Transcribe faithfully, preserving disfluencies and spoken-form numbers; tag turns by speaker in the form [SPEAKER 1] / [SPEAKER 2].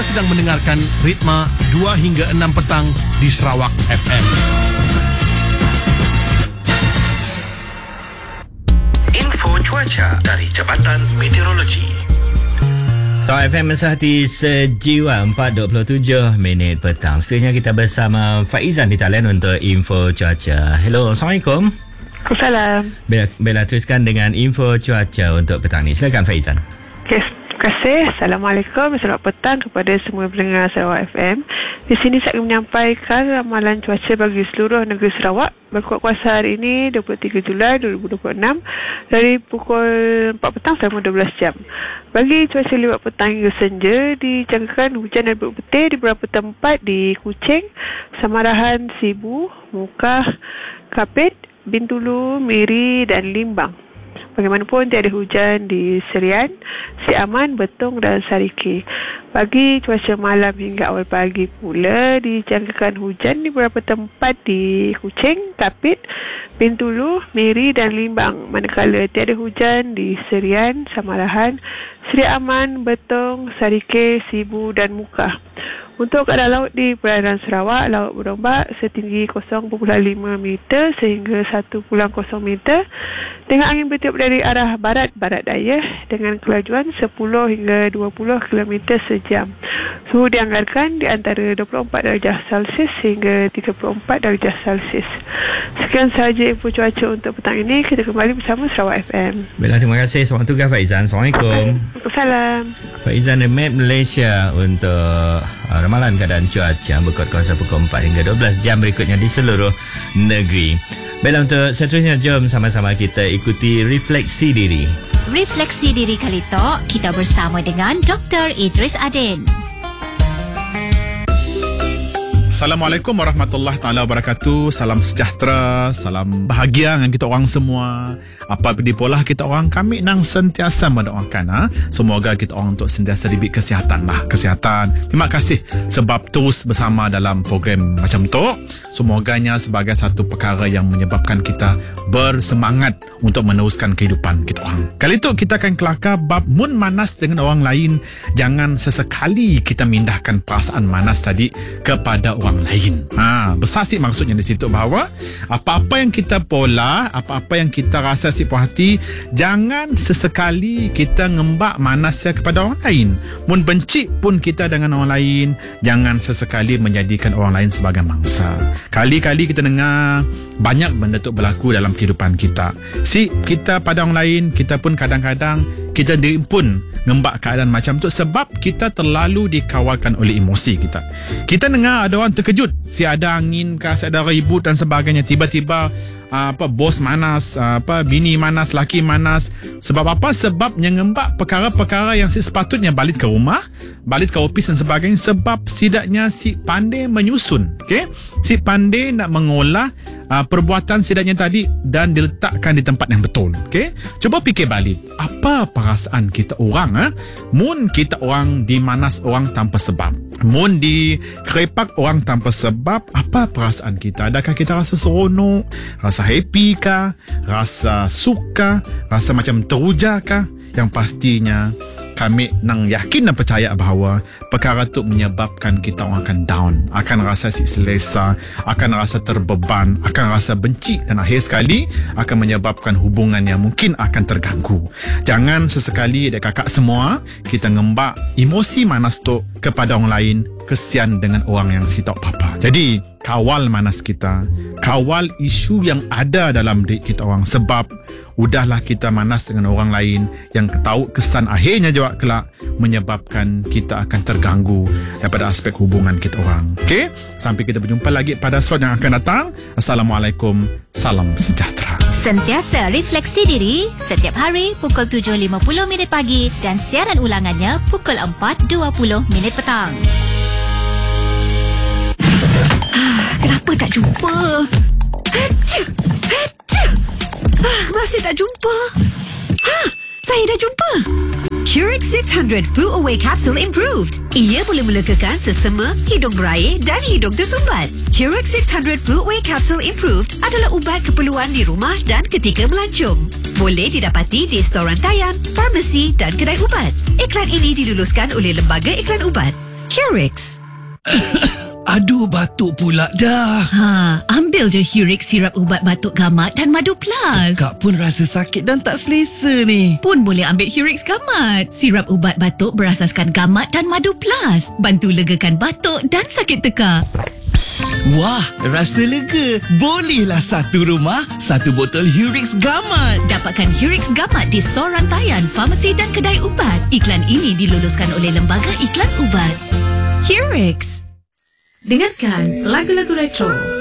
[SPEAKER 1] sedang mendengarkan Ritma dua hingga enam petang di Sarawak F M.
[SPEAKER 2] Info cuaca dari Jabatan Meteorologi.
[SPEAKER 3] Sarawak F M Mesahati Sejiwa empat dua puluh tujuh minit petang. Seterusnya kita bersama Faizan di talian untuk info cuaca. Hello, Assalamualaikum.
[SPEAKER 4] Assalamualaikum.
[SPEAKER 3] Bella, Bella teruskan dengan info cuaca untuk petang ni. Silakan Faizan.
[SPEAKER 4] Okay, terima kasih. Assalamualaikum. Selamat petang kepada semua pendengar Sarawak F M. Di sini saya akan menyampaikan ramalan cuaca bagi seluruh negeri Sarawak berkuat kuasa hari ini dua puluh tiga Julai dua ribu dua puluh enam dari pukul empat petang selama dua belas jam. Bagi cuaca lewat petang hingga senja, dijangkakan hujan dan berpetir di beberapa tempat di Kuching, Samarahan, Sibu, Mukah, Kapit, Bintulu, Miri dan Limbang. Bagaimanapun tiada hujan di Serian, Sri Aman, Betong dan Sariki. Bagi cuaca malam hingga awal pagi pula, dijangkakan hujan di beberapa tempat di Kuching, Kapit, Bintulu, Miri dan Limbang. Manakala tiada hujan di Serian, Samarahan, Sri Aman, Betong, Sariki, Sibu dan Mukah. Untuk keadaan laut di perairan Sarawak, laut berombak setinggi kosong perpuluhan lima meter sehingga satu perpuluhan kosong meter dengan angin bertiup dari arah barat-barat daya dengan kelajuan sepuluh hingga dua puluh kilometer sejam. Suhu dianggarkan di antara dua puluh empat darjah Celsius hingga tiga puluh empat darjah Celsius. Sekian sahaja info cuaca untuk petang ini. Kita kembali bersama Sarawak F M.
[SPEAKER 3] Bella, terima kasih. Selamat tugas Faizan. Assalamualaikum.
[SPEAKER 4] Waalaikumsalam.
[SPEAKER 3] Faizan The Map Malaysia untuk uh, ramalan keadaan cuaca berkuat kuasa pukul empat hingga dua belas jam berikutnya di seluruh negeri. Baiklah, untuk seterusnya jom sama-sama kita ikuti Refleksi Diri.
[SPEAKER 5] Refleksi Diri kali tok kita bersama dengan Doktor Idris Adin.
[SPEAKER 6] Assalamualaikum warahmatullahi taala wabarakatuh. Salam sejahtera, salam bahagia dengan kita orang semua. Apa di pola kita orang, kami nang sentiasa mendoakan ha? Semoga kita orang untuk sentiasa diberi kesihatan lah, kesihatan. Terima kasih sebab terus bersama dalam program macam tu. Semoganya sebagai satu perkara yang menyebabkan kita bersemangat untuk meneruskan kehidupan kita orang. Kali itu kita akan kelakar bab mun manas dengan orang lain. Jangan sesekali kita mindahkan perasaan manas tadi kepada orang orang lain. Ha, besar sih maksudnya di situ bahawa apa-apa yang kita pola, apa-apa yang kita rasa si puas hati, jangan sesekali kita ngembak manasnya kepada orang lain. Mun benci pun kita dengan orang lain, jangan sesekali menjadikan orang lain sebagai mangsa. Kali-kali kita dengar banyak benda tu berlaku dalam kehidupan kita. Si kita pada orang lain, kita pun kadang-kadang kita diri pun ngembak keadaan macam tu sebab kita terlalu dikawalkan oleh emosi kita. Kita dengar ada orang terkejut, si ada angin kah, si ada ribut dan sebagainya, tiba-tiba apa bos manas, apa bini manas, laki manas. Sebab apa? Sebab yang ngembak perkara-perkara yang si sepatutnya balik ke rumah, balik ke ofis dan sebagainya, sebab setidaknya si pandai menyusun, okey? Si pandai nak mengolah uh, perbuatan setidaknya tadi dan diletakkan di tempat yang betul, okey? Cuba fikir balik, apa perasaan kita orang eh? Mun kita orang dimanas orang tanpa sebab, mun dikerepak orang tanpa sebab, apa perasaan kita? Adakah kita rasa seronok, rasa happy kah, rasa suka, rasa macam teruja kah? Yang pastinya kami nang yakin dan percaya bahawa perkara itu menyebabkan kita orang akan down, akan rasa si selesa, akan rasa terbeban, akan rasa benci dan akhir sekali akan menyebabkan hubungan yang mungkin akan terganggu. Jangan sesekali adik kakak semua kita ngembak emosi manas tu kepada orang lain, kesian dengan orang yang si tak apa-apa. Jadi kawal manas kita, kawal isu yang ada dalam diri kita orang, sebab udahlah kita manas dengan orang lain yang tahu kesan akhirnya juga kelak menyebabkan kita akan terganggu daripada aspek hubungan kita orang. Okey, sampai kita berjumpa lagi pada slot yang akan datang. Assalamualaikum, salam sejahtera.
[SPEAKER 5] Sentiasa refleksi diri setiap hari pukul tujuh lima puluh minit pagi dan siaran ulangannya pukul empat dua puluh minit petang.
[SPEAKER 7] Kenapa tak jumpa? Hacu, hacu. Ah, masih tak jumpa. Ha, saya dah jumpa. Curix six hundred Flu Away Capsule Improved. Ia boleh melegakan sesama, hidung berair dan hidung tersumbat. Curix six hundred Flu Away Capsule Improved adalah ubat keperluan di rumah dan ketika melancong. Boleh didapati di storan rantaian, farmasi dan kedai ubat. Iklan ini diluluskan oleh Lembaga Iklan Ubat. Curix.
[SPEAKER 8] Aduh, batuk pula dah.
[SPEAKER 7] Ha, ambil je Hurix sirap ubat batuk gamat dan madu plus.
[SPEAKER 8] Kak pun rasa sakit dan tak selesa ni.
[SPEAKER 7] Pun boleh ambil Hurix gamat. Sirap ubat batuk berasaskan gamat dan madu plus. Bantu legakan batuk dan sakit tekak.
[SPEAKER 8] Wah, rasa lega. Bolehlah satu rumah, satu botol Hurix gamat.
[SPEAKER 7] Dapatkan Hurix gamat di stor rantaian, farmasi dan kedai ubat. Iklan ini diluluskan oleh Lembaga Iklan Ubat. Hurix.
[SPEAKER 9] Dengarkan lagu-lagu retro